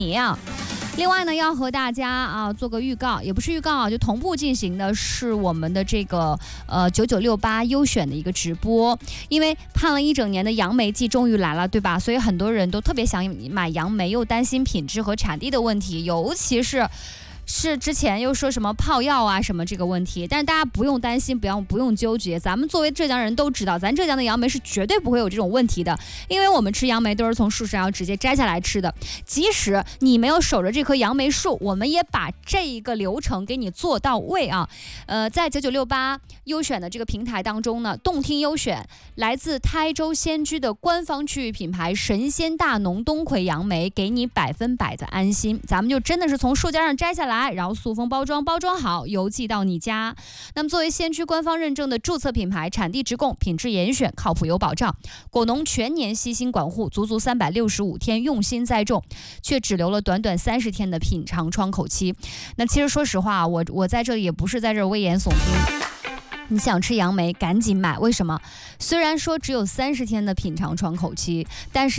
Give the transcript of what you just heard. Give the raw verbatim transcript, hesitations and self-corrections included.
你啊。另外呢，要和大家啊做个预告，也不是预告啊，就同步进行的是我们的这个呃九九六八优选的一个直播。因为盼了一整年的杨梅季终于来了，对吧？所以很多人都特别想买杨梅，又担心品质和产地的问题，尤其是。是之前又说什么泡药啊什么这个问题，但是大家不用担心，不要不用纠结。咱们作为浙江人都知道，咱浙江的杨梅是绝对不会有这种问题的，因为我们吃杨梅都是从树上要直接摘下来吃的。即使你没有守着这棵杨梅树，我们也把这一个流程给你做到位啊。呃，在九九六八优选的这个平台当中呢，动听优选来自台州仙居的官方区域品牌神仙大农冬葵杨梅，给你百分百的安心。咱们就真的是从树尖上摘下来。然后塑封包装，包装好邮寄到你家。那么作为先驱官方认证的注册品牌，产地直供，品质严选，靠谱有保障。果农全年悉心管护，足足三百六十五天用心栽种，却只留了短短三十天的品尝窗口期。那其实说实话，我我在这里也不是在这危言耸听。你想吃杨梅赶紧买，为什么？虽然说只有三十天的品尝窗口期，但是